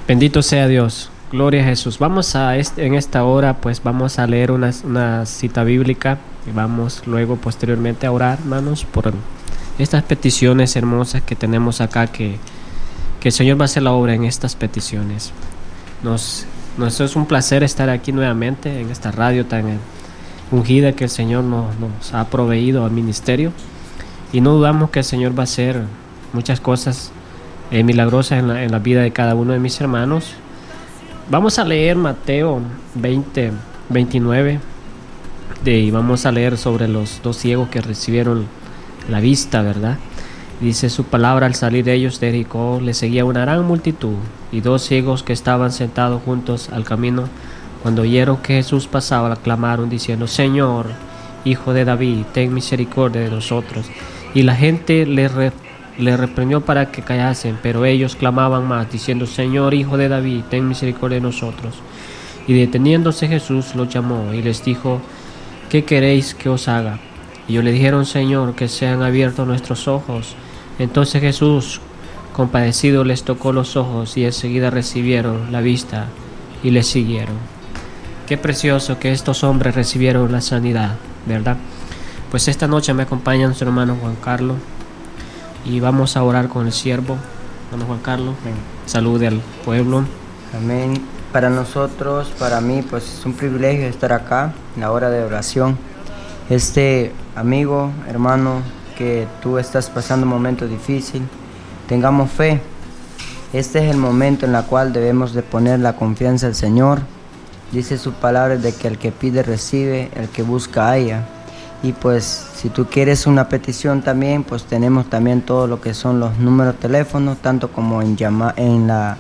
Bendito sea Dios. Gloria a Jesús. Vamos a en esta hora, pues vamos a leer una cita bíblica y vamos luego posteriormente a orar, hermanos, por estas peticiones hermosas que tenemos acá, que el Señor va a hacer la obra en estas peticiones. Nos es un placer estar aquí nuevamente en esta radio tan ungida que el Señor nos ha proveído al ministerio, y no dudamos que el Señor va a hacer muchas cosas milagrosas en la vida de cada uno de mis hermanos. Vamos a leer Mateo 20:29 y vamos a leer sobre los dos ciegos que recibieron la vista, ¿verdad? Dice su palabra: al salir ellos de Jericó, le seguía una gran multitud, y dos ciegos que estaban sentados juntos al camino, cuando oyeron que Jesús pasaba, clamaron diciendo: Señor, Hijo de David, ten misericordia de nosotros. Y la gente le reprendió para que callasen, pero ellos clamaban más, diciendo: Señor, Hijo de David, ten misericordia de nosotros. Y deteniéndose Jesús los llamó y les dijo: ¿qué queréis que os haga? Y ellos le dijeron: Señor, que sean abiertos nuestros ojos. Entonces Jesús, compadecido, les tocó los ojos, y enseguida recibieron la vista y le siguieron. Qué precioso que estos hombres recibieron la sanidad, ¿verdad? Pues esta noche me acompaña nuestro hermano Juan Carlos, y vamos a orar con el siervo. Hermano Juan Carlos, salude al pueblo. Amén. Para nosotros, para mí, pues es un privilegio estar acá en la hora de oración. Amigo, hermano, que tú estás pasando un momento difícil, tengamos fe. Este es el momento en el cual debemos de poner la confianza al Señor. Dice su palabra de que el que pide recibe, el que busca halla. Y pues si tú quieres una petición también, pues tenemos también todo lo que son los números de teléfono, tanto como en llamada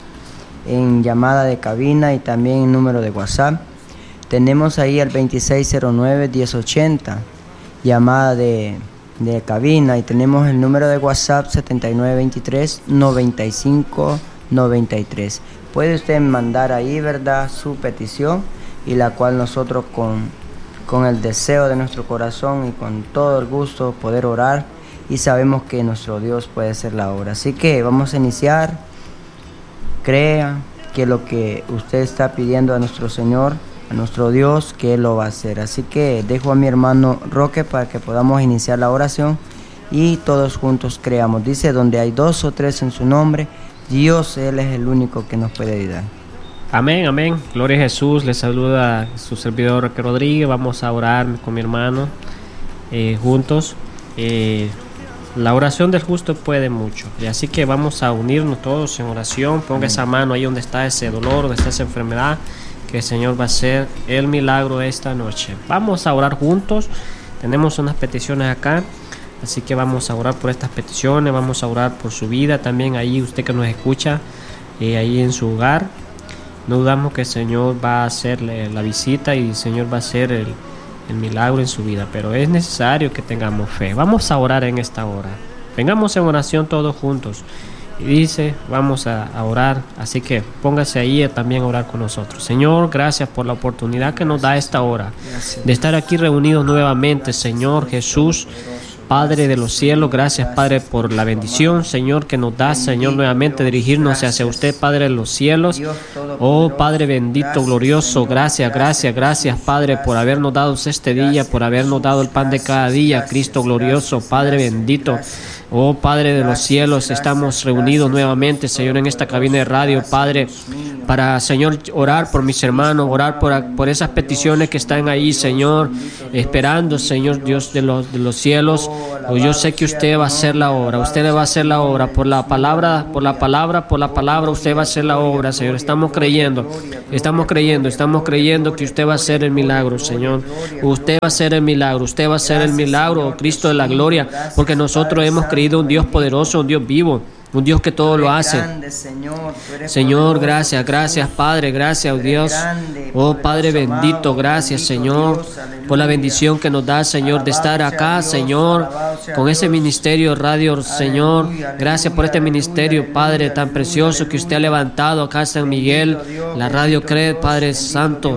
de cabina y también en número de WhatsApp. Tenemos ahí el 2609-1080, llamada de cabina, y tenemos el número de WhatsApp 7923-9593. Puede usted mandar ahí, ¿verdad?, su petición, y la cual nosotros con el deseo de nuestro corazón y con todo el gusto poder orar, y sabemos que nuestro Dios puede hacer la obra. Así que vamos a iniciar. Crea que lo que usted está pidiendo a nuestro Señor, a nuestro Dios, que Él lo va a hacer. Así que dejo a mi hermano Roque para que podamos iniciar la oración y todos juntos creamos. Dice: donde hay 2 o 3 en su nombre, Dios, Él es el único que nos puede ayudar. Amén, amén. Gloria a Jesús. Les saluda su servidor Roque Rodríguez. Vamos a orar con mi hermano juntos. La oración del justo puede mucho, y así que vamos a unirnos todos en oración. Ponga esa mano ahí donde está ese dolor, donde está esa enfermedad, que el Señor va a hacer el milagro esta noche. Vamos a orar juntos. Tenemos unas peticiones acá, así que vamos a orar por estas peticiones. Vamos a orar por su vida también, ahí usted que nos escucha, ahí en su hogar. No dudamos que el Señor va a hacerle la visita y el Señor va a hacer el milagro en su vida, pero es necesario que tengamos fe. Vamos a orar en esta hora. Vengamos en oración todos juntos. Y dice: vamos a orar, así que póngase ahí también a orar con nosotros. Señor, gracias por la oportunidad que nos da esta hora de estar aquí reunidos nuevamente, Señor Jesús, Padre de los cielos. Gracias, Padre, por la bendición, Señor, que nos da, Señor, nuevamente dirigirnos hacia usted, Padre de los cielos. Oh, Padre bendito, glorioso, gracias, Padre, por habernos dado este día, por habernos dado el pan de cada día, Cristo glorioso, Padre bendito. Oh, Padre de los cielos, estamos reunidos nuevamente, Señor, en esta cabina de radio, Padre, para, Señor, orar por mis hermanos, orar por esas peticiones que están ahí, Señor, esperando, Señor Dios de los cielos. Oh, yo sé que usted va a hacer la obra, usted va a hacer la obra, por la palabra, usted va a hacer la obra, Señor. Estamos creyendo que usted va a hacer el milagro, Señor. Usted va a hacer el milagro, oh Cristo de la gloria, porque nosotros hemos creído un Dios poderoso, un Dios vivo, un Dios que todo lo hace. Señor, gracias, Padre, gracias, oh Dios. Oh Padre bendito, gracias, Señor, por la bendición que nos da, Señor, de estar acá, Señor, con ese ministerio radio, Señor. Gracias por este ministerio, Padre, tan precioso que usted ha levantado acá en San Miguel, la Radio CRED, Padre Santo.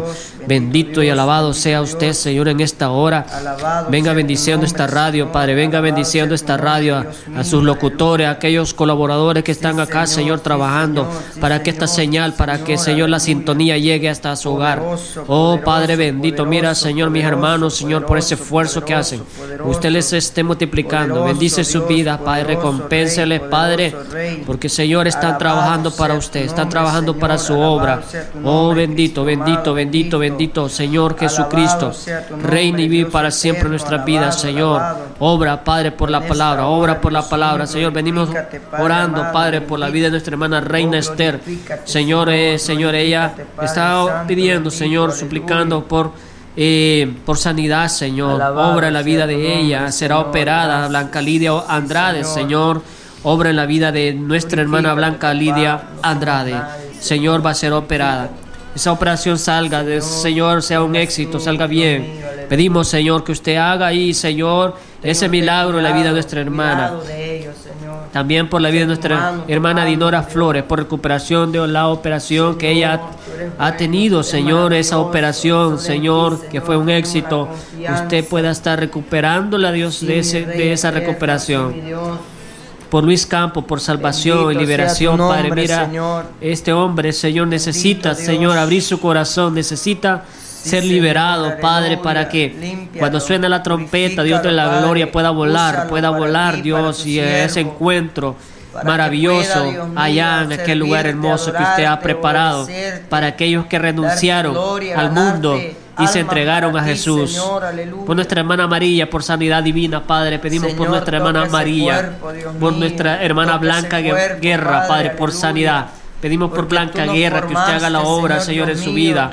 Bendito y alabado sea usted, Señor, en esta hora. Venga bendiciendo esta radio, Padre. Venga bendiciendo esta radio a sus locutores, a aquellos colaboradores que están acá, Señor, trabajando para que esta señal, para que, Señor, la sintonía llegue hasta su hogar. Oh, Padre bendito, mira, Señor, mis hermanos, Señor, por ese esfuerzo que hacen. Usted les esté multiplicando. Bendice su vida, Padre. Recompénseles, Padre, porque, Señor, están trabajando para usted, están trabajando para su obra. Oh, bendito, bendito, bendito, bendito, Señor Jesucristo. Reina y vive para siempre en nuestras vidas, Señor. Obra, Padre, por la palabra, obra por la palabra, Señor. Venimos orando, Padre, por la vida de nuestra hermana Reina Esther. Señor, ella está pidiendo, Señor, suplicando por sanidad, Señor. Obra en la vida de ella. Será operada Blanca Lidia Andrade, Señor. Obra en la vida de nuestra hermana Blanca Lidia Andrade. Señor, va a ser operada. Esa operación salga, Señor, sea un éxito, salga bien. Pedimos, Señor, que usted haga ahí, Señor, ese milagro en la vida de nuestra hermana. También por la vida de nuestra hermana Dinora Flores, por recuperación de la operación que ella ha tenido, Señor, esa operación, Señor, que fue un éxito. Usted pueda estar recuperándola, Dios, de esa recuperación. Por Luis Campo, por salvación y liberación, Padre, mira, este hombre, Señor, necesita, Señor, abrir su corazón, necesita ser liberado, Padre, para que cuando suene la trompeta, Dios de la gloria, pueda volar, Dios, y ese encuentro maravilloso allá en aquel lugar hermoso que usted ha preparado para aquellos que renunciaron al mundo y se entregaron a Jesús. Por nuestra hermana María, por sanidad divina, Padre, pedimos por nuestra hermana María, por nuestra hermana Blanca Guerra, Padre, por sanidad. Pedimos por Blanca Guerra que usted haga la obra, Señor, en su vida.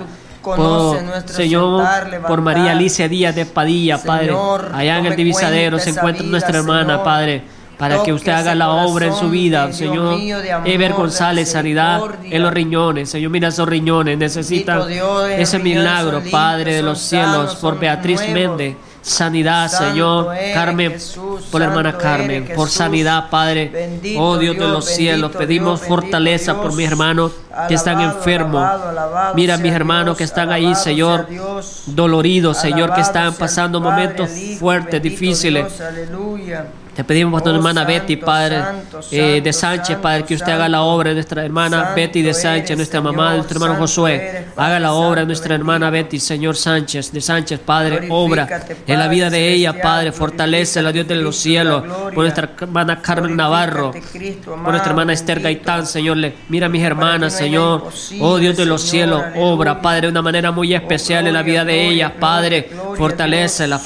Señor, por María Alicia Díaz de Padilla, Padre, allá en el Divisadero se encuentra nuestra hermana, Padre, para que usted haga la obra en su vida, Señor. Ever González, sanidad en los riñones, Señor, mira esos riñones, necesita ese milagro, Padre de los cielos, por Beatriz Méndez, sanidad, Señor. Carmen, por la hermana Carmen, por sanidad, Padre. Oh Dios de los cielos, pedimos fortaleza por mis hermanos que están enfermos. Mira mis hermanos que están ahí, Señor, doloridos, Señor, que están pasando momentos fuertes, difíciles. Te pedimos por nuestra hermana Betty, Padre, de Sánchez, Padre, que usted haga la obra de nuestra hermana Betty de Sánchez, nuestra mamá, de nuestro hermano Josué. Haga la obra de nuestra hermana Betty, Señor Sánchez, de Sánchez, Padre, obra en la vida de ella, Padre, fortalece la Dios de los cielos. Por nuestra hermana Carmen Navarro, por nuestra hermana Esther Gaitán, Señor, mira a mis hermanas, Señor. Oh Dios de los cielos, obra, Padre, de una manera muy especial en la vida de ellas, Padre. Fortalécelas,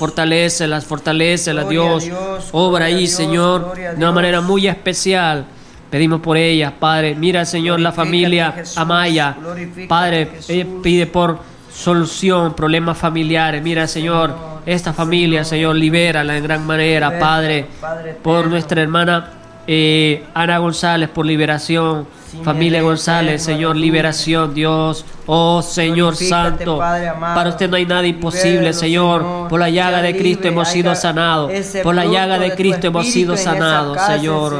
Dios. Obra ahí, Señor, de una manera muy especial. Pedimos por ellas, Padre. Mira, Señor, la familia Amaya, Padre, pide por solución, problemas familiares. Mira, Señor, esta familia, Señor, libérala en gran manera, Padre. Por nuestra hermana Ana González, por liberación. Familia González, Señor, liberación, Dios. Oh Señor Santo, para usted no hay nada imposible, Señor. Por la llaga de Cristo hemos sido sanados. Por la llaga de Cristo hemos sido sanados, Señor.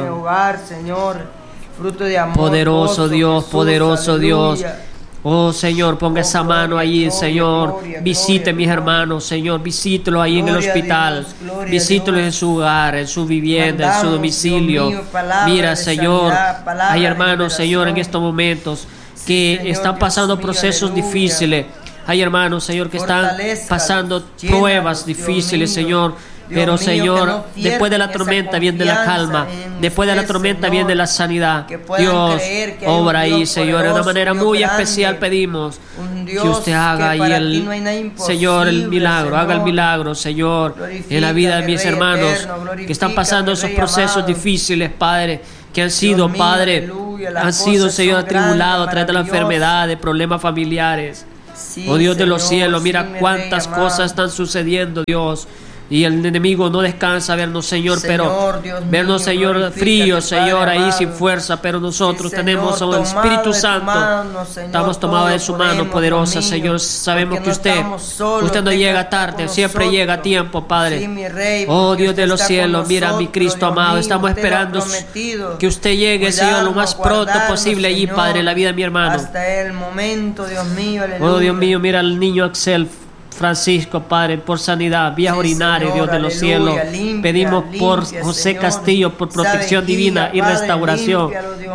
Poderoso Dios, poderoso Dios. Oh Señor, ponga esa mano allí, Señor. Visite mis hermanos, Señor. Visítelo ahí en el hospital. Visítelo en su hogar, en su vivienda, en su domicilio. Mira, Señor, hay hermanos, Señor, en estos momentos que están pasando procesos difíciles. Hay hermanos, Señor, que están pasando pruebas difíciles, Señor. Pero, Señor, después de la tormenta viene la calma. Después de la tormenta viene la sanidad. Dios, obra ahí, Señor. De una manera muy especial pedimos que usted haga ahí Señor, el milagro. Haga el milagro, Señor, en la vida de mis hermanos que están pasando esos procesos difíciles, Padre, que han sido, Padre, han sido, Señor, atribulados a través de la enfermedad, de problemas familiares. Oh Dios de los cielos, mira cuántas cosas están sucediendo, Dios. Y el enemigo no descansa vernos, Señor, pero vernos, Señor, fríos, Señor, ahí sin fuerza. Pero nosotros tenemos al Espíritu Santo. Estamos tomados de su mano poderosa, Señor. Sabemos que usted no llega tarde, siempre llega a tiempo, Padre. Oh Dios de los cielos, mira mi Cristo amado. Estamos esperando que usted llegue, Señor, lo más pronto posible allí, Padre, en la vida de mi hermano. Hasta el momento, Dios mío, aleluya. Oh Dios mío, mira al niño Axel Francisco, Padre, por sanidad, vías urinarias, Dios de los cielos. Pedimos por José Castillo, por protección divina y restauración.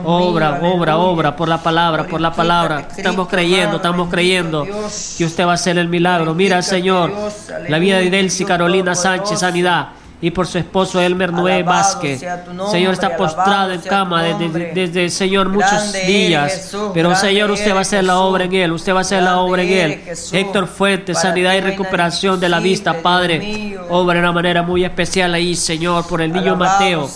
Obra por la palabra. Estamos creyendo que usted va a hacer el milagro. Mira, Señor, la vida de Delcy Carolina Sánchez, sanidad. Y por su esposo Elmer Noé Vázquez. Señor, está postrado en cama desde Señor muchos días. Pero Señor, usted va a hacer la obra en él. Héctor Fuentes, sanidad y recuperación de la vista, Padre. Obra de una manera muy especial ahí, Señor, por el niño Mateo.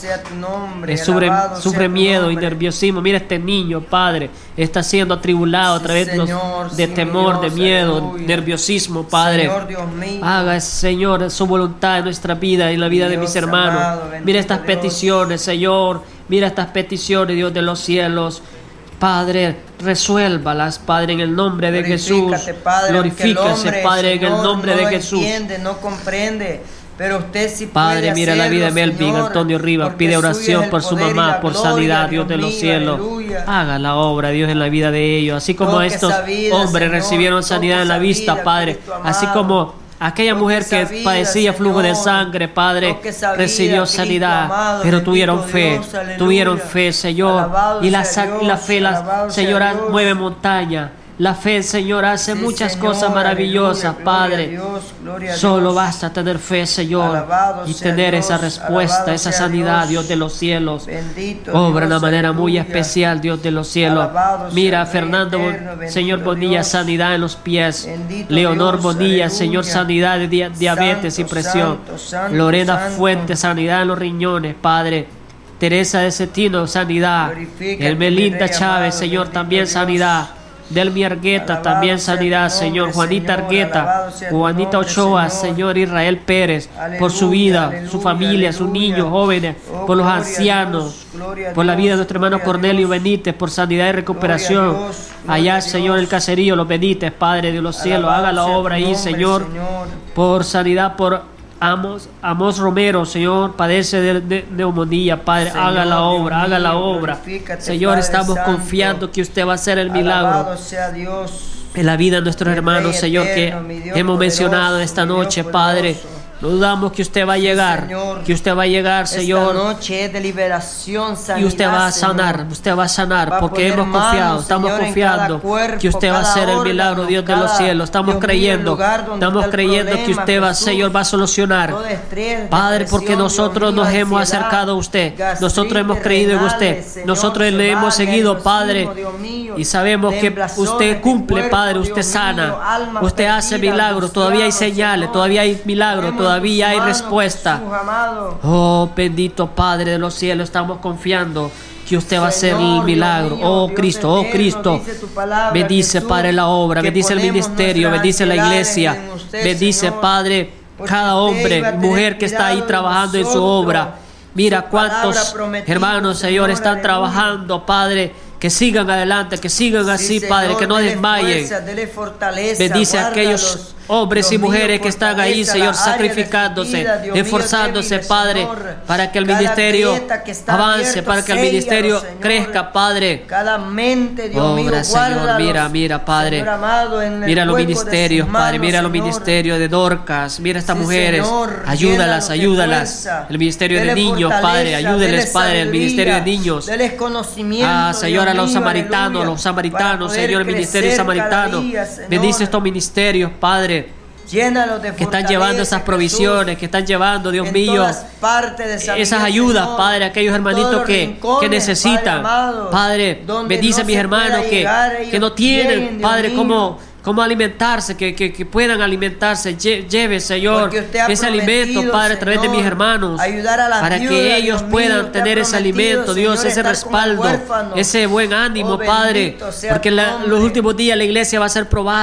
Sufre miedo y nerviosismo. Mira este niño, Padre. Está siendo atribulado a través de temor, de miedo, nerviosismo, Padre. Haga, Señor, su voluntad en nuestra vida y en la vida de mis hermanos. Mira estas peticiones, Señor. Mira estas peticiones, Dios de los cielos. Padre, resuélvalas, Padre, en el nombre de Jesús. Glorifícase, Padre, en el nombre de Jesús. No comprende. Pero usted sí Padre, puede mira hacerlo, la vida de Melvin Señor, Antonio Rivas, pide oración por su mamá, por sanidad, Dios de los cielos. Haga la obra, Dios, en la vida de ellos. Así como estos hombres recibieron sanidad en la vista, Padre. Así como aquella mujer que padecía flujo de sangre, Padre, recibió sanidad, pero tuvieron fe, Señor. Y la fe, Señor, mueve montaña. La fe, Señor, hace muchas cosas maravillosas, Padre. Solo basta tener fe, Señor, y tener esa respuesta, esa sanidad, Dios de los cielos. Obra de una manera muy especial, Dios de los cielos. Mira, Fernando, Señor Bonilla, sanidad en los pies. Leonor Bonilla, Señor, sanidad de diabetes y presión. Lorena Fuentes, sanidad en los riñones, Padre. Teresa de Cetino, sanidad. Melinda Chávez, Señor, también sanidad. Delmi Argueta, también sanidad, Señor. Juanita Argueta, Juanita Ochoa, Señor. Israel Pérez, por su vida, su familia, sus niños, jóvenes, por los ancianos, por la vida de nuestro hermano Cornelio Benítez, por sanidad y recuperación. Allá, Señor, el caserío, los Benítez, Padre de los cielos, haga la obra ahí, Señor, por sanidad, por Amos Romero, Señor, padece de neumonía, Padre, Señor, haga la obra. Señor, estamos confiando que usted va a hacer el milagro en la vida de nuestros hermanos, Señor, que hemos mencionado esta noche, Padre. No dudamos que usted va a llegar, Señor. Esta noche es de liberación, sanidad, y usted va a sanar, porque hemos confiado, estamos confiando que usted va a hacer el milagro, Dios de los cielos. Estamos creyendo que usted va, Señor, va a solucionar, Padre, porque nosotros nos hemos acercado a usted, nosotros hemos creído en usted, nosotros le hemos seguido, Padre, y sabemos que usted cumple, Padre, usted sana, usted hace milagros, todavía hay señales, todavía hay milagros, todavía hay respuesta. Oh, bendito Padre de los cielos, estamos confiando que usted va a hacer el milagro. Oh Cristo, bendice, Padre, la obra, bendice el ministerio, bendice la iglesia, bendice, Padre, cada hombre y mujer que está ahí trabajando en su obra. Mira cuántos hermanos, Señor, están trabajando, Padre. Que sigan adelante, que sigan así, Padre, que no desmayen. Bendice a aquellos hombres y mujeres que están ahí, Señor, sacrificándose, esforzándose, Padre, para que el ministerio avance, para que el ministerio crezca, Padre. Obra, Señor, mira, Padre. Mira los ministerios, Padre, mira los ministerios de Dorcas, mira a estas mujeres, ayúdalas. El ministerio de niños, Padre, ayúdeles, Padre, el ministerio de niños. Señor, a los samaritanos, Señor, el ministerio samaritano. Bendice estos ministerios, Padre, que están llevando esas provisiones, que están llevando, Dios mío, esas ayudas, Padre, a aquellos hermanitos que necesitan. Padre, bendice a mis hermanos que no tienen, Padre, cómo alimentarse, que puedan alimentarse. Lleve, Señor, ese alimento, Padre, a través de mis hermanos, para que ellos puedan tener ese alimento, Dios, ese respaldo, ese buen ánimo, Padre, porque en los últimos días la iglesia va a ser probada.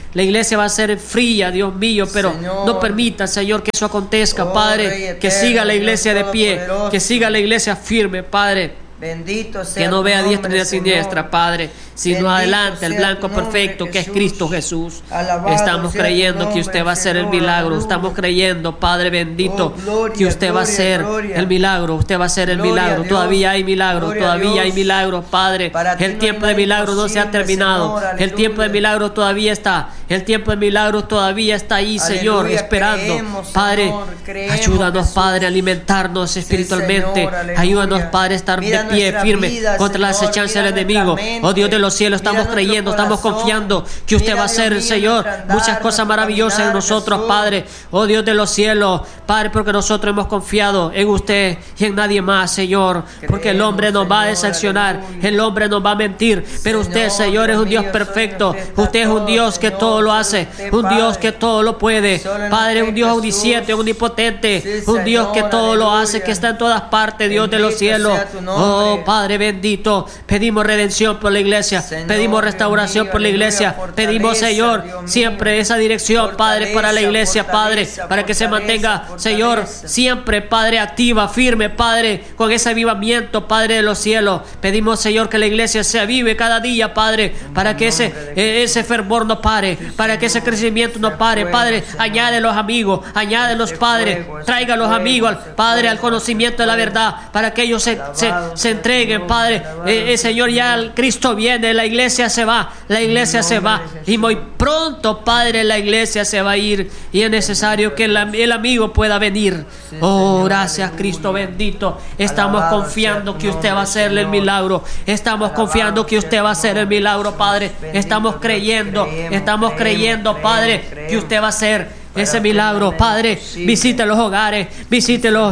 La iglesia va a ser fría, Dios mío, pero Señor, no permita, Señor, que eso acontezca, Padre. Rey Que eterno, siga la iglesia de Dios pie, todopoderoso. que siga la iglesia firme, Padre. Bendito sea Que no tu vea nombre, diestra ni a siniestra, Señor. Padre, sino Bendito adelante el sea blanco tu nombre, perfecto que es Jesús. Cristo Jesús. Alabado Estamos sea creyendo tu que usted nombre, va a hacer el Señor. milagro. Aleluya. Estamos creyendo, Padre bendito, Oh, gloria, que usted va a gloria, hacer gloria. el milagro. Usted va a hacer el Gloria a milagro. Dios. Todavía hay milagros, Gloria a todavía hay Dios. milagros, Padre. Para ti El no tiempo hay de nada milagro no se ha imposible, terminado. Señor. El tiempo de Aleluya. milagro todavía está. El tiempo de milagro todavía está ahí, Señor, Aleluya. esperando. Creemos, Padre, Señor. Creemos, ayúdanos, Jesús. Padre, a alimentarnos espiritualmente. Señor. Aleluya. Ayúdanos, Padre, a estar Mira de pie, nuestra firme vida, contra las Señor. acechanzas del Mira enemigo. nuestra mente. Oh Dios de los cielos, Mira estamos nuestro creyendo, estamos corazón. confiando que usted Mira, va a hacer, Dios mío, Señor, nuestro andar, muchas cosas nuestro maravillosas en caminar, nosotros, Jesús. Padre. Oh Dios de los cielos, Padre, porque nosotros hemos confiado en usted y en nadie más, Señor, porque el hombre nos va a Señor, decepcionar, aleluya. el hombre nos va a mentir, pero usted, Señor, es un Dios mío, perfecto. soy Usted es un Dios que Señor, todo lo soy hace, usted, un Dios Padre. que todo lo puede, Solo en Padre, usted, un Dios Jesús. omnisciente, omnipotente, Sí, un Dios que Señor, todo lo hace, aleluya. que está en todas partes, Dios de los Bendito cielos. sea tu nombre. Oh Padre bendito, pedimos redención por la iglesia, Señor, pedimos Dios restauración mío, por la iglesia, aleluya, pedimos, fortaleza, Señor, Dios mío. siempre esa dirección, Padre, para la iglesia, Padre, Fortaleza, para que se fortaleza, mantenga, Señor, fortaleza. siempre, Padre, activa, firme, Padre, con ese avivamiento, Padre de los cielos. Pedimos, Señor, que la iglesia se avive cada día, Padre, para que ese fervor no pare, para que ese crecimiento no pare, Padre. Añade los amigos, añade los padres, traiga los amigos, Padre, al conocimiento de la verdad, para que ellos se entreguen, Padre. Señor, ya el Cristo viene, la iglesia se va, la iglesia se va, y muy pronto, Padre, la iglesia se va a ir, y es necesario que el amigo pueda venir. Oh, gracias, Cristo bendito. Estamos confiando que usted va a hacerle el milagro. Estamos confiando que usted va a hacer el milagro, Padre. Estamos creyendo, Padre, que usted va a hacer ese milagro, Padre. Visite los hogares, visítelos,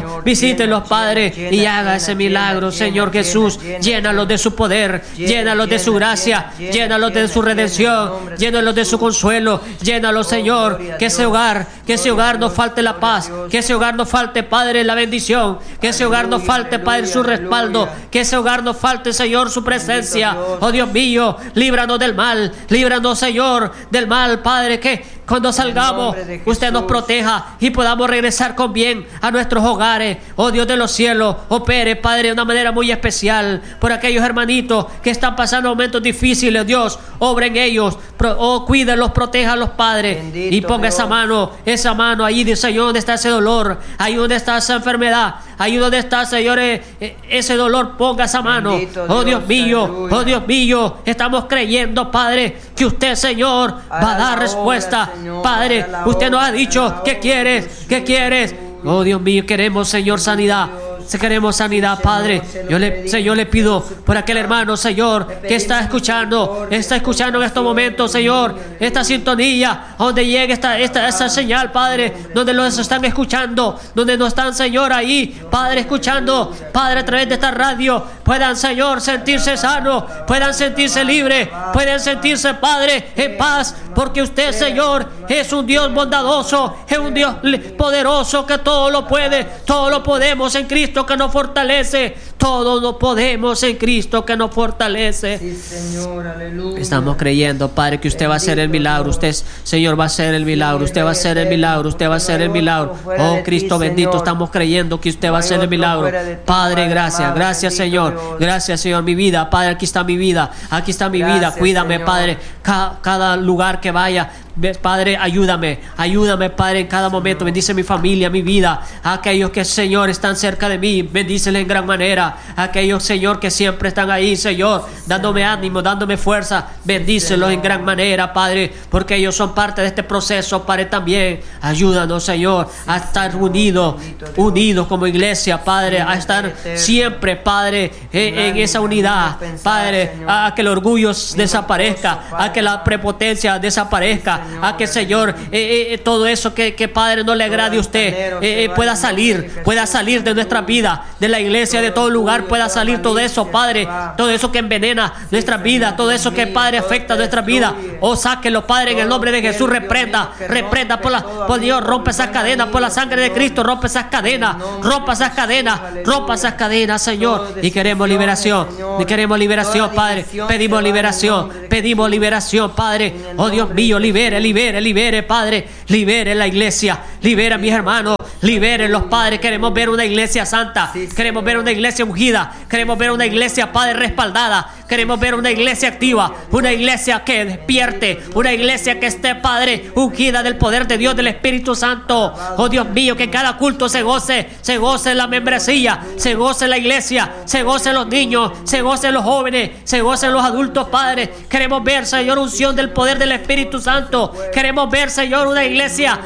Padre, y haga ese milagro, Señor Jesús. Llénalos de su poder, llénalos de su gracia, llénalos de su redención, llénalos de su consuelo, llénalos, Señor. Que ese hogar no falte la paz, que ese hogar no falte, Padre, la bendición, que ese hogar no falte, Padre, su respaldo, que ese hogar no falte, Señor, su presencia. Oh Dios mío, líbranos del mal, líbranos, Señor, del mal, Padre, que cuando salgamos, usted nos proteja y podamos regresar con bien a nuestros hogares. Oh Dios de los cielos, opere, Padre, de una manera muy especial por aquellos hermanitos que están pasando momentos difíciles. Dios, obra en ellos, cuídenlos, protéjalos, Padre. Bendito Y ponga Dios. esa mano ahí, Señor, donde está ese dolor, ahí donde está esa enfermedad, ahí donde está, Señor, ese dolor, ponga esa mano. Bendito Oh Dios Dios, mío, aleluya. oh Dios mío, estamos creyendo, Padre, que usted, Señor, va a Haga dar la respuesta. obra, Señor, Padre, haga la usted nos ha obra, dicho, haga la ¿qué obra, quieres? Dios ¿Qué mío, quieres? Oh Dios mío, queremos, Señor, sanidad. Queremos sanidad, Padre. Señor, le pido por aquel hermano, Señor, que está escuchando en estos momentos, Señor, esta sintonía, donde llegue esa señal, Padre, donde los están escuchando, donde no están, Señor, ahí, Padre, escuchando, Padre, a través de esta radio, puedan, Señor, sentirse sanos, puedan sentirse libres, pueden sentirse, Padre, en paz, porque usted, Señor, es un Dios bondadoso, es un Dios poderoso que todo lo puede, todo lo podemos en Cristo que nos fortalece, todo lo podemos en Cristo que nos fortalece. Sí, Señor, aleluya. Estamos creyendo, Padre, que usted va a hacer el milagro. Usted, Señor, va a hacer el milagro. Usted va a hacer el milagro. Usted va a hacer el milagro. Oh, Cristo bendito, estamos creyendo que usted va a hacer el milagro. Padre, gracias. Gracias, Señor. Gracias, Señor. Mi vida, Padre, aquí está mi vida. Aquí está mi vida. Cuídame, Señor. Padre. Cada lugar que vaya, Padre, ayúdame, Padre, en cada momento. Bendice mi familia, mi vida. Aquellos que, Señor, están cerca de mí, bendíceles en gran manera. Aquellos, Señor, que siempre están ahí, Señor, dándome ánimo, dándome fuerza, bendícelos en gran manera, Padre, porque ellos son parte de este proceso, Padre, también. Ayúdanos, Señor, a estar unidos como iglesia, Padre, a estar siempre, Padre, en esa unidad, Padre, a que el orgullo desaparezca, a que la prepotencia desaparezca, a que, Señor, todo eso que Padre no le agrade a usted, pueda salir de nuestra vida, de la iglesia, de todo lugar, pueda salir todo eso, Padre, todo eso que envenena nuestra vida, todo eso que, Padre, afecta nuestra vida. Oh, sáquelo, Padre, en el nombre de Jesús. Reprenda por Dios, rompe esas cadenas por la sangre de Cristo, rompe esas cadenas, Señor. Y queremos liberación, Padre, pedimos liberación, Pedimos liberación, Padre. Oh Dios mío, libere, libere, libere, Padre. Libere la iglesia, libera a mis hermanos. Liberen los padres. Queremos ver una iglesia santa. Queremos ver una iglesia ungida. Queremos ver una iglesia, Padre, respaldada. Queremos ver una iglesia activa. Una iglesia que despierte. Una iglesia que esté, Padre, ungida del poder de Dios, del Espíritu Santo. Oh Dios mío, que en cada culto se goce la membresía, se goce la iglesia, se gocen los niños, se gocen los jóvenes, se gocen los adultos, Padre. Queremos ver, Señor, unción del poder del Espíritu Santo. Queremos ver, Señor, una iglesia,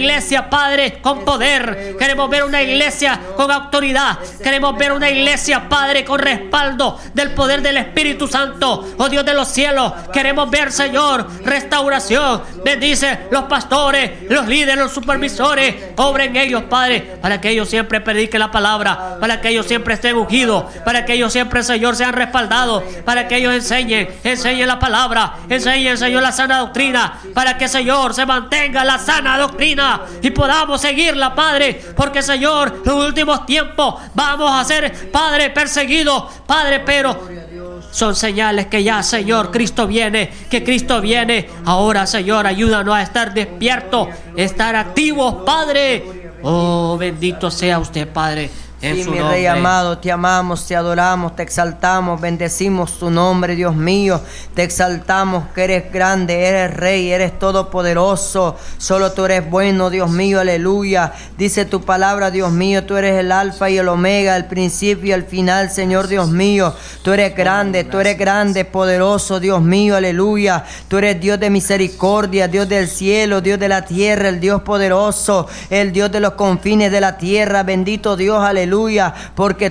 Padre, con poder. Queremos ver una iglesia con autoridad. Queremos ver una iglesia, Padre, con respaldo del poder del Espíritu Santo. Oh Dios de los cielos, queremos ver, Señor, restauración. Bendice los pastores, los líderes, los supervisores. Obren ellos, Padre, para que ellos siempre prediquen la palabra, para que ellos siempre estén ungidos, para que ellos siempre, Señor, sean respaldados, para que ellos enseñen la palabra, enseñen, Señor, la sana doctrina, para que, Señor, se mantenga la sana doctrina y podamos seguirla, Padre, porque, Señor, los últimos tiempos vamos a ser, Padre, perseguidos, Padre, pero son señales que ya, Señor, Cristo viene, que Cristo viene. Ahora, Señor, ayúdanos a estar despiertos, estar activos, Padre. Oh, bendito sea usted, Padre. Sí, mi Rey amado, te amamos, te adoramos, te exaltamos, bendecimos tu nombre, Dios mío. Te exaltamos que eres grande, eres Rey, eres todopoderoso. Solo tú eres bueno, Dios mío, aleluya. Dice tu palabra, Dios mío, tú eres el alfa y el omega, el principio y el final, Señor Dios mío. Tú eres grande, poderoso, Dios mío, aleluya. Tú eres Dios de misericordia, Dios del cielo, Dios de la tierra, el Dios poderoso, el Dios de los confines de la tierra. Bendito Dios, aleluya. Porque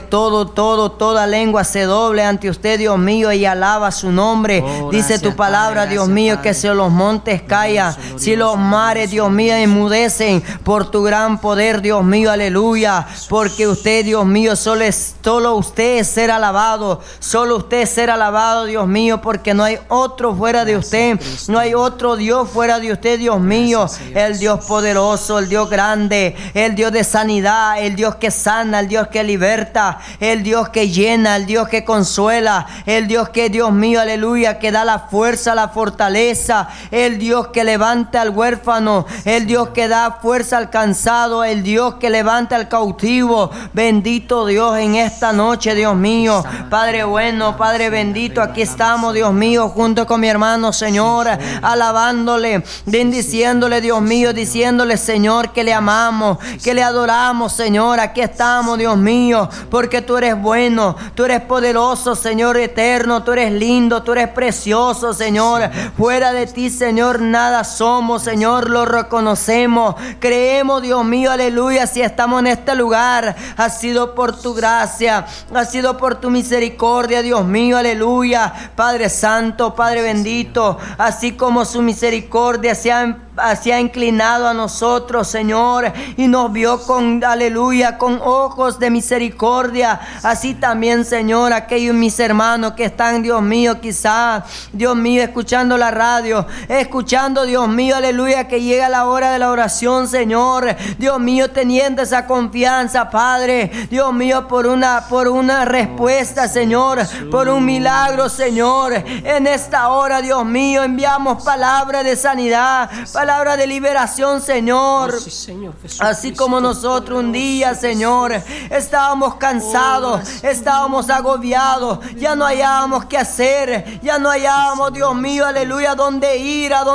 toda lengua se doble ante usted, Dios mío, y alaba su nombre. Dice tu palabra, Padre, Dios mío, Padre, que si los montes callan, si los mares, Dios mío, enmudecen por tu gran poder, Dios mío, aleluya. Porque usted, Dios mío, solo usted es ser alabado, solo usted es ser alabado, Dios mío, porque no hay otro fuera de usted, no hay otro Dios fuera de usted, Dios mío. El Dios poderoso, el Dios grande, el Dios de sanidad, el Dios que sana, el Dios que liberta, el Dios que llena, el Dios que consuela, el Dios que, Dios mío, aleluya, que da la fuerza, la fortaleza, el Dios que levanta al huérfano, el Dios que da fuerza al cansado, el Dios que levanta al cautivo. Bendito Dios en esta noche, Dios mío, Padre bueno, Padre bendito, aquí estamos, Dios mío, junto con mi hermano, Señor, alabándole, bendiciéndole, Dios mío, diciéndole, Señor, que le amamos, que le adoramos, Señor. Aquí estamos, Dios mío, porque tú eres bueno, tú eres poderoso, Señor eterno, tú eres lindo, tú eres precioso, Señor. Fuera de ti, Señor, nada somos, Señor, lo reconocemos, creemos, Dios mío, aleluya. Si estamos en este lugar, ha sido por tu gracia, ha sido por tu misericordia, Dios mío, aleluya. Padre santo, Padre bendito, así como su misericordia se ha inclinado a nosotros, Señor, y nos vio con, aleluya, con ojos de misericordia. Así también, Señor, aquellos mis hermanos que están, Dios mío, quizás, Dios mío, escuchando la radio, escuchando, Dios mío, aleluya, que llega la hora de la oración, Señor, Dios mío, teniendo esa confianza, Padre, Dios mío, por una respuesta, Señor, por un milagro, Señor. En esta hora, Dios mío, enviamos palabra de sanidad, palabra de liberación, Señor. Sí, Señor Jesús, así como nosotros un día, Señor, estábamos cansados, estábamos agobiados, ya no hallábamos qué hacer, ya no hallábamos, Dios mío, aleluya, dónde ir, a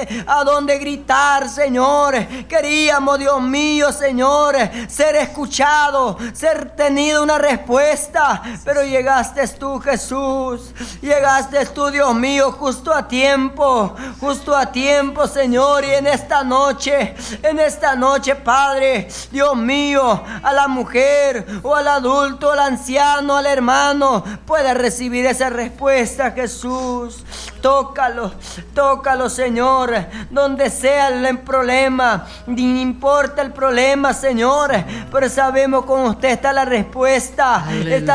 dónde gritar, Señor. Queríamos, Dios mío, Señor, ser escuchados, ser tenido una respuesta, pero llegaste tú, Jesús, llegaste tú, Dios mío, justo a tiempo, Señor. Y en esta noche, Padre, Dios mío, a la mujer o al adulto, al anciano, al hermano, pueda recibir esa respuesta, Jesús. Tócalo, Señor, donde sea el problema, ni importa el problema, Señor, pero sabemos con usted está la respuesta. Aleluya. Está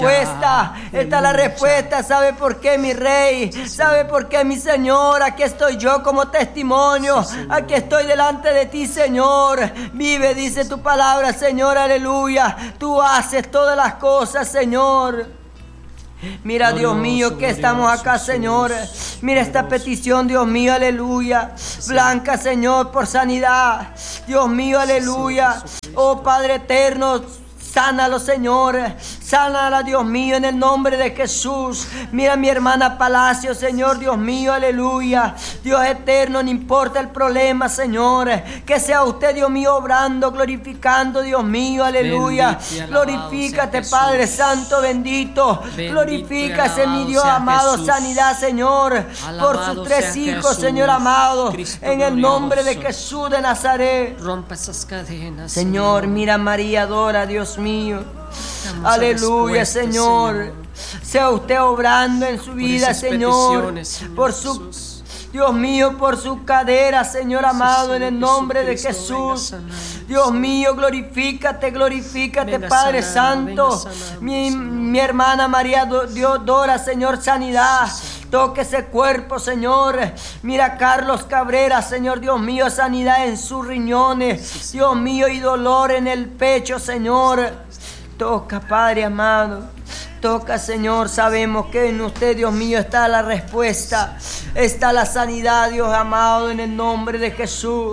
la respuesta. ¿Sabe por qué, mi Rey? ¿Sabe por qué, mi Señor? Aquí estoy yo como testimonio, aquí estoy delante de ti, Señor. Vive, dice tu palabra, Señor, aleluya. Tú haces todas las cosas, Señor. Mira, Dios mío, que estamos acá, Señor. Mira esta petición, Dios mío, aleluya. Blanca, Señor, por sanidad. Dios mío, aleluya. Oh Padre eterno, sánalo, Señor. Sánala, Dios mío, en el nombre de Jesús. Mira mi hermana Palacio, Señor, Dios mío, aleluya. Dios eterno, no importa el problema, Señor. Que sea usted, Dios mío, obrando, glorificando, Dios mío, aleluya. Glorifícate, Padre Santo, bendito. Glorifícase, mi Dios amado, sanidad, Señor. Por sus tres hijos, Señor amado. En el nombre de Jesús de Nazaret. Rompa esas cadenas, Señor, mira María Dora, Dios mío. Aleluya, Señor. Sea usted obrando en su vida, Señor. Por su, Dios mío, por su cadera, Señor amado, en el nombre de Jesús. Dios mío, glorifícate, Padre Santo. Mi hermana María Dios Dora, Señor, sanidad. Toque ese cuerpo, Señor. Mira Carlos Cabrera, Señor, Dios mío, sanidad en sus riñones. Dios mío, y dolor en el pecho, Señor. Toca, Padre amado. Toca, Señor. Sabemos que en usted, Dios mío, está la respuesta. Está la sanidad, Dios amado, en el nombre de Jesús.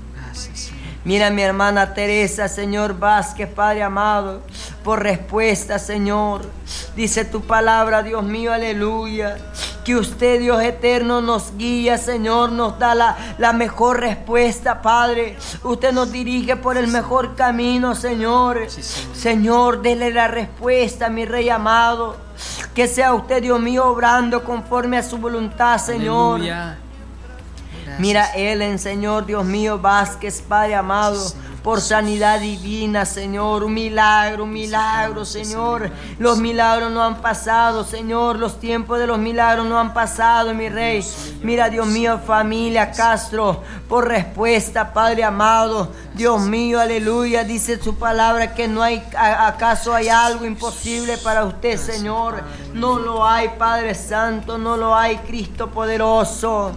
Mira mi hermana Teresa, Señor Vázquez, Padre amado, por respuesta, Señor. Dice tu palabra, Dios mío, aleluya. Que usted, Dios eterno, nos guía, Señor, nos da la mejor respuesta, Padre. Usted nos dirige por el mejor camino, Señor. Sí, Señor, dele la respuesta, mi Rey amado. Que sea usted, Dios mío, obrando conforme a su voluntad, Señor. Aleluya. Mira Ellen, Señor, Dios mío, Vázquez, Padre amado, por sanidad divina, Señor. Un milagro, Señor. Los milagros no han pasado, Señor. Los tiempos de los milagros no han pasado, mi Rey. Mira, Dios mío, familia Castro, por respuesta, Padre amado. Dios mío, aleluya. Dice su palabra que no hay, ¿acaso hay algo imposible para usted, Señor? No lo hay, Padre Santo, no lo hay, Cristo poderoso.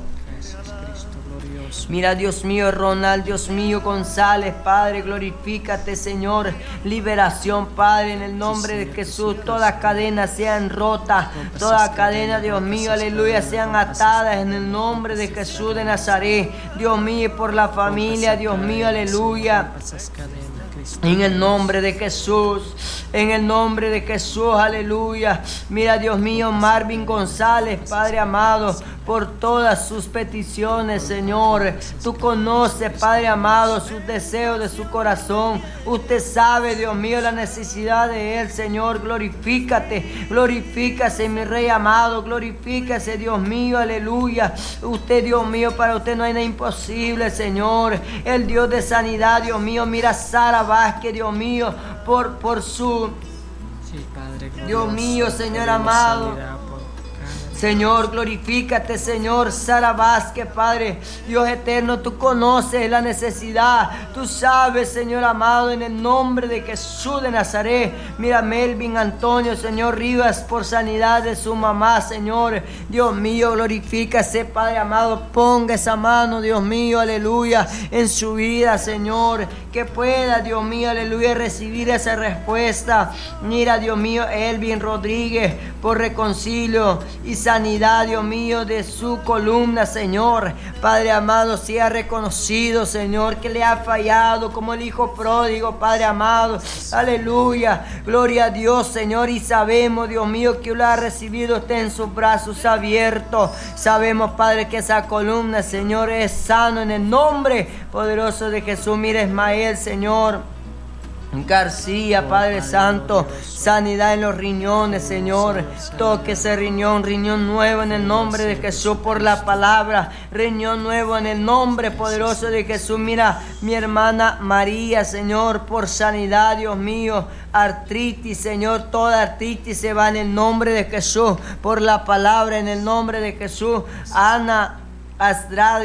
Mira, Dios mío, Ronald, Dios mío, González, Padre, glorifícate, Señor. Liberación, Padre, en el nombre de Jesús. Todas cadenas sean rotas, todas cadenas, Dios mío, aleluya, sean atadas en el nombre de Jesús de Nazaret. Dios mío, por la familia, Dios mío, aleluya. En el nombre de Jesús, en el nombre de Jesús, aleluya. Mira, Dios mío, Marvin González, Padre amado, por todas sus peticiones, Señor. Tú conoces, Padre amado, sus deseos de su corazón. Usted sabe, Dios mío, la necesidad de él, Señor. Glorifícate, glorifícase, mi Rey amado, glorifícase, Dios mío, aleluya. Usted, Dios mío, para usted no hay nada imposible, Señor. El Dios de sanidad, Dios mío, mira Sara Vázquez, Dios mío, por su... Sí, Padre, Dios mío, Señor amado. Señor, glorifícate, Señor. Sara Vázquez, Padre, Dios eterno, tú conoces la necesidad. Tú sabes, Señor amado, en el nombre de Jesús de Nazaret. Mira Melvin Antonio, Señor Rivas, por sanidad de su mamá, Señor. Dios mío, glorifícase, Padre amado. Ponga esa mano, Dios mío, aleluya, en su vida, Señor. Que pueda, Dios mío, aleluya, recibir esa respuesta. Mira, Dios mío, Elvin Rodríguez, por reconcilio y sanidad, Dios mío, de su columna, Señor. Padre amado, sea reconocido, Señor, que le ha fallado como el hijo pródigo, Padre amado. Aleluya, gloria a Dios, Señor. Y sabemos, Dios mío, que lo ha recibido usted en sus brazos abiertos. Sabemos, Padre, que esa columna, Señor, es sano en el nombre poderoso de Jesús. Mira Ismael, Señor García, Padre Santo, sanidad en los riñones, Señor. Toque ese riñón nuevo en el nombre de Jesús por la palabra. Riñón nuevo en el nombre poderoso de Jesús. Mira mi hermana María, Señor, por sanidad, Dios mío. Artritis, Señor, toda artritis se va en el nombre de Jesús por la palabra, en el nombre de Jesús. Ana Astradi,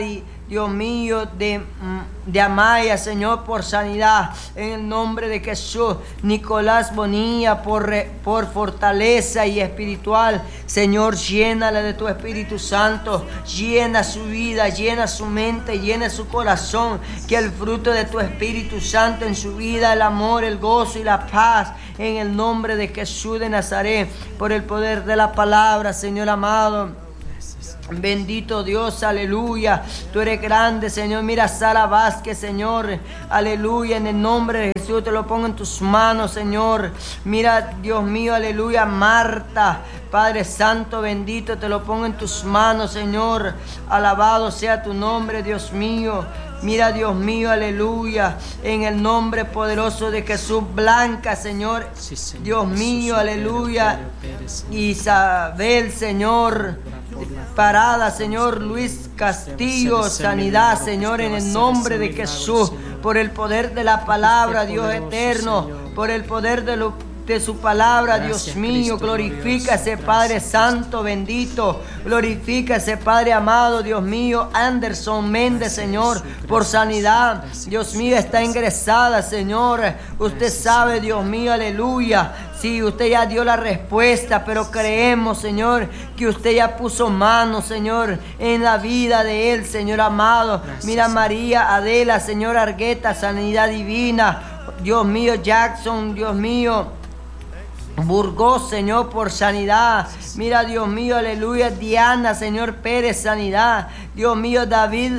Dios mío, de Amaya, Señor, por sanidad, en el nombre de Jesús. Nicolás Bonilla, por fortaleza y espiritual, Señor, llénala de tu Espíritu Santo, llena su vida, llena su mente, llena su corazón, que el fruto de tu Espíritu Santo en su vida, el amor, el gozo y la paz, en el nombre de Jesús de Nazaret, por el poder de la palabra, Señor amado. Bendito Dios, aleluya, tú eres grande, Señor. Mira Sara Vázquez, Señor, aleluya, en el nombre de Jesús te lo pongo en tus manos, Señor. Mira, Dios mío, aleluya, Marta, Padre Santo, bendito, te lo pongo en tus manos, Señor. Alabado sea tu nombre, Dios mío. Mira, Dios mío, aleluya, en el nombre poderoso de Jesús. Blanca, Señor, sí, Señor, Dios mío, aleluya. Isabel, Señor, Parada, Señor, Luis Castillo, sanidad, Señor, en el nombre de Jesús, por el poder de la palabra, Dios eterno, por el poder de su palabra, Dios mío, glorifícase, Padre Santo, bendito, glorifícase, Padre amado, Dios mío. Anderson Méndez, Señor, por sanidad, Dios mío, está ingresada, Señor, usted sabe, Dios mío, aleluya. Sí, usted ya dio la respuesta, pero creemos, Señor, que usted ya puso mano, Señor, en la vida de él, Señor amado. Mira María Adela, Señor Argueta, sanidad divina, Dios mío. Jackson, Dios mío, Burgos, Señor, por sanidad. Mira, Dios mío, aleluya. Diana, Señor Pérez, sanidad. Dios mío, David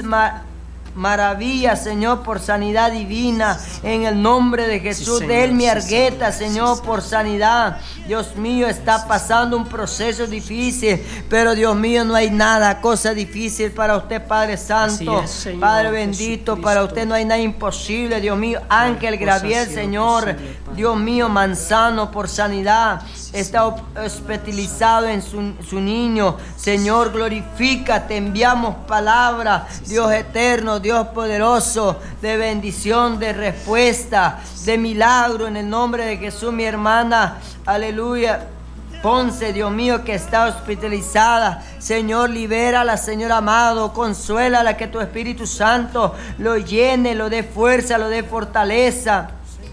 Maravilla, Señor, por sanidad divina, en el nombre de Jesús. Sí, Delmi Argueta, Señor, por sanidad. Dios mío, está pasando un proceso difícil, pero Dios mío, no hay nada, cosa difícil para usted, Padre Santo, es, Señor, Padre bendito, para usted no hay nada imposible, Dios mío. Ángel Graviel, Señor, Dios mío, Manzano, por sanidad, está hospitalizado en su niño, Señor, glorifícate, enviamos palabra, Dios eterno, Dios poderoso, de bendición, de respuesta, de milagro, en el nombre de Jesús. Mi hermana, aleluya, Ponce, Dios mío, que está hospitalizada, Señor, libérala, Señor amado, consuélala, que tu Espíritu Santo lo llene, lo dé fuerza, lo dé fortaleza,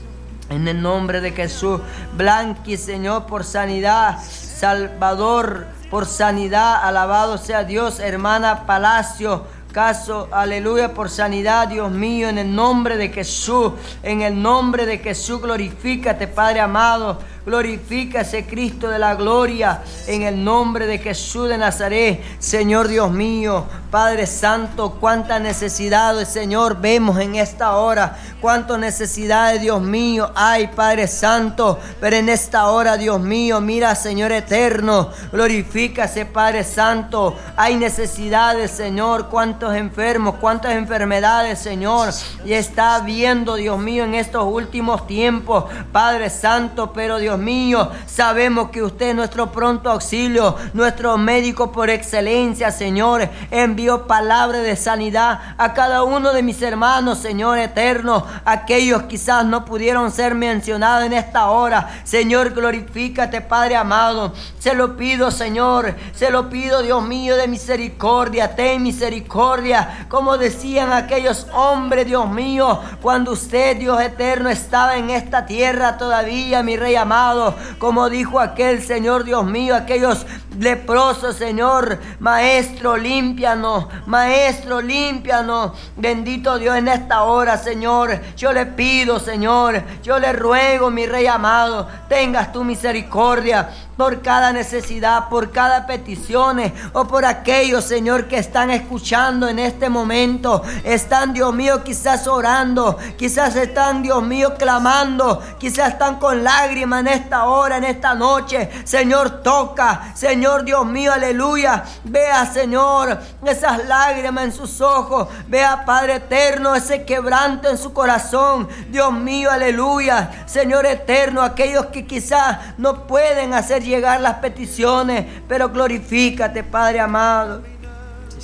en el nombre de Jesús. Blanqui, Señor, por sanidad. Salvador, por sanidad, alabado sea Dios. Hermana Palacio Caso, aleluya, por sanidad, Dios mío, en el nombre de Jesús, en el nombre de Jesús, glorifícate, Padre amado, glorifícase, Cristo de la gloria, en el nombre de Jesús de Nazaret, Señor Dios mío, Padre Santo, cuántas necesidades, Señor, vemos en esta hora, cuántas necesidades, Dios mío, hay, Padre Santo, pero en esta hora, Dios mío, mira, Señor eterno, glorifícase, Padre Santo, hay necesidades, Señor, cuántos enfermos, cuántas enfermedades, Señor, y está viendo, Dios mío, en estos últimos tiempos, Padre Santo, pero Dios mío, sabemos que usted es nuestro pronto auxilio, nuestro médico por excelencia, Señor. Envió palabra de sanidad a cada uno de mis hermanos, Señor eterno, aquellos quizás no pudieron ser mencionados en esta hora, Señor, glorifícate, Padre amado, se lo pido, Señor, se lo pido, Dios mío, de misericordia, ten misericordia, como decían aquellos hombres, Dios mío, cuando usted, Dios eterno, estaba en esta tierra todavía, mi Rey amado, como dijo aquel, Señor Dios mío, aquellos leprosos, Señor, Maestro, límpianos, Maestro, límpianos, bendito Dios, en esta hora, Señor, yo le pido, Señor, yo le ruego, mi Rey amado, tengas tu misericordia por cada necesidad, por cada petición, o por aquellos, Señor, que están escuchando en este momento, están, Dios mío, quizás orando, quizás están, Dios mío, clamando, quizás están con lágrimas en esta hora, en esta noche, Señor, toca, Señor, Dios mío, aleluya, vea, Señor, esas lágrimas en sus ojos, vea, Padre eterno, ese quebranto en su corazón, Dios mío, aleluya, Señor eterno, aquellos que quizás no pueden hacer llegar las peticiones, pero glorifícate, Padre amado.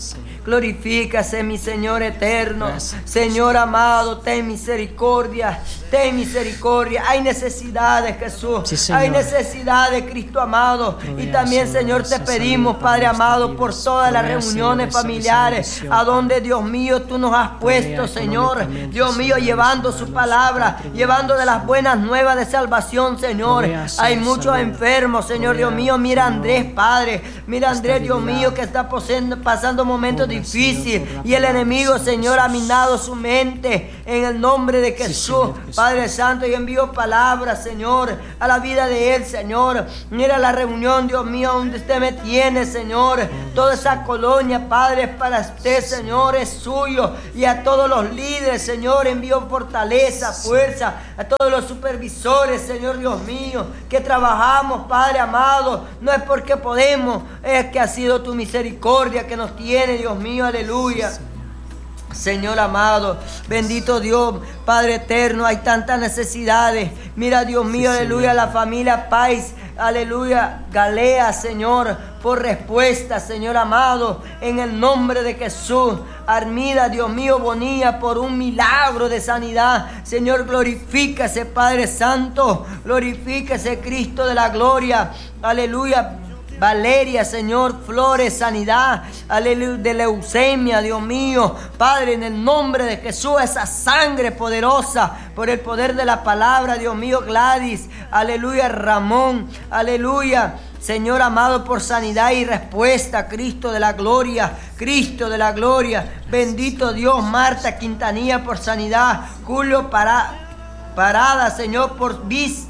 Glorifícase, mi Señor eterno. Gracias. Señor amado, ten misericordia. Ten misericordia. Hay necesidades, Jesús. Sí, Señor. Hay necesidades, Cristo amado. Y también, Señor, te pedimos, Padre amado, por todas las reuniones familiares, a donde, Dios mío, tú nos has puesto, Señor. Dios mío, llevando su palabra, llevando de las buenas nuevas de salvación, Señor. Hay muchos enfermos, Señor, Dios mío. Mira a Andrés, Padre. Mira a Andrés, Dios mío, que está pasando momentos difíciles. Y el enemigo, Señor, ha minado su mente. En el nombre de Jesús, Padre Santo, y envío palabras, Señor, a la vida de él, Señor. Mira la reunión, Dios mío, donde usted me tiene, Señor. Toda esa colonia, Padre, es para usted, Señor, es suyo. Y a todos los líderes, Señor, envío fortaleza, fuerza. A todos los supervisores, Señor, Dios mío, que trabajamos, Padre amado. No es porque podemos, es que ha sido tu misericordia que nos tiene, Dios mío, aleluya. Señor amado, bendito Dios, Padre eterno, hay tantas necesidades. Mira, Dios mío, aleluya, la familia Pais, aleluya, Galea, Señor, por respuesta, Señor amado, en el nombre de Jesús. Armida, Dios mío, Bonilla, por un milagro de sanidad. Señor, glorifícase, Padre Santo, glorifícase, Cristo de la gloria, aleluya. Valeria, Señor, Flores, sanidad, aleluya, de leucemia, Dios mío, Padre, en el nombre de Jesús, esa sangre poderosa, por el poder de la palabra, Dios mío, Gladys, aleluya, Ramón, aleluya, Señor amado, por sanidad y respuesta, Cristo de la gloria, Cristo de la gloria, bendito Dios, Marta Quintanilla, por sanidad, Julio Parada, Señor, por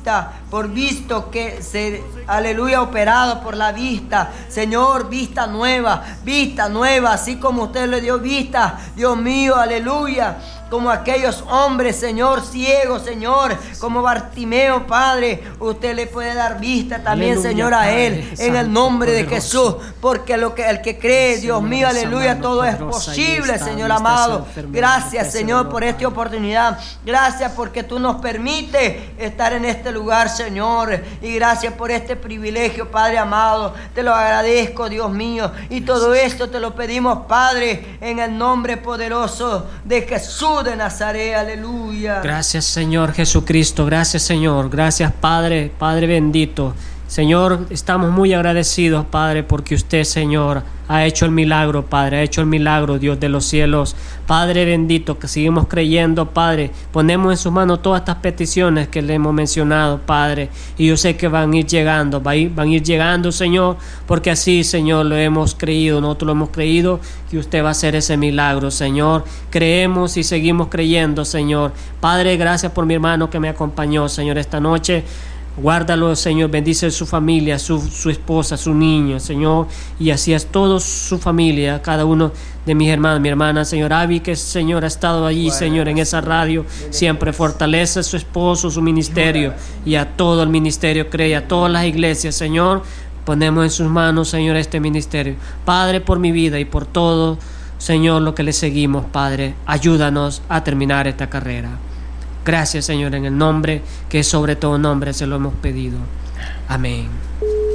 visto que se, aleluya, operado por la vista, Señor, vista nueva, así como usted le dio vista, Dios mío, aleluya, como aquellos hombres, Señor, ciegos, Señor, como Bartimeo, Padre, usted le puede dar vista también, aleluya, Señor, a él, Padre, en el nombre de Jesús, porque el que cree, Dios mío, aleluya, todo es posible, Señor amado. Gracias, Señor, por esta oportunidad, gracias porque tú nos permites estar en este lugar, Señor, y gracias por este privilegio, Padre amado, te lo agradezco, Dios mío, y todo esto te lo pedimos, Padre, en el nombre poderoso de Jesús de Nazaret, aleluya. Gracias, Señor Jesucristo, gracias, Señor, gracias, Padre, Padre bendito. Señor, estamos muy agradecidos, Padre, porque usted, Señor, ha hecho el milagro, Padre, ha hecho el milagro, Dios de los cielos. Padre bendito, que seguimos creyendo, Padre, ponemos en sus manos todas estas peticiones que le hemos mencionado, Padre, y yo sé que van a ir llegando, van a ir llegando, Señor, porque así, Señor, lo hemos creído, nosotros lo hemos creído, que usted va a hacer ese milagro, Señor. Creemos y seguimos creyendo, Señor. Padre, gracias por mi hermano que me acompañó, Señor, esta noche. Guárdalo, Señor, bendice su familia, su esposa, su niño, Señor, y así es toda su familia, cada uno de mis hermanos, mi hermana, Señor, Abby, que Señor ha estado allí, Señor, en esa radio, siempre fortalece a su esposo, su ministerio, y a todo el ministerio, cree, a todas las iglesias, Señor, ponemos en sus manos, Señor, este ministerio. Padre, por mi vida y por todo, Señor, lo que le seguimos, Padre, ayúdanos a terminar esta carrera. Gracias, Señor, en el nombre que es sobre todo nombre se lo hemos pedido. Amén.